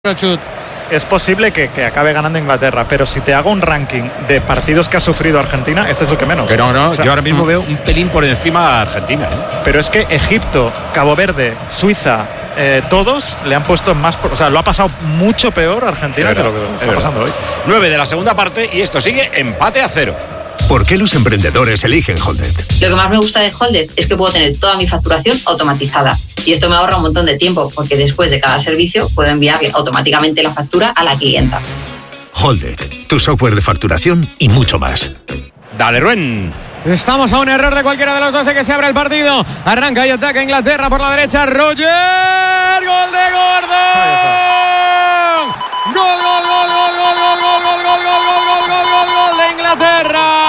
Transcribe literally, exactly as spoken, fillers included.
Es posible que, que acabe ganando Inglaterra, pero si te hago un ranking de partidos que ha sufrido Argentina, este es el que menos. Que no, no, o sea, yo ahora mismo mm. veo un pelín por encima a Argentina, ¿eh? Pero es que Egipto, Cabo Verde, Suiza, eh, todos le han puesto más, o sea, lo ha pasado mucho peor a Argentina verdad, que lo que está verdad. pasando hoy. nueve de la segunda parte y esto sigue empate a cero. ¿Por qué los emprendedores eligen Holded? Lo que más me gusta de Holded es que puedo tener toda mi facturación automatizada y esto me ahorra un montón de tiempo porque después de cada servicio puedo enviarle automáticamente la factura a la clienta. Holded, tu software de facturación y mucho más. Dale, Ruen. Estamos a un error de cualquiera de los dos de que se abre el partido. Arranca y ataca Inglaterra por la derecha. Roger, gol de Gordon. Gol, gol, gol, gol, gol, gol, gol, gol, gol, gol, gol, gol, gol, gol, gol de Inglaterra.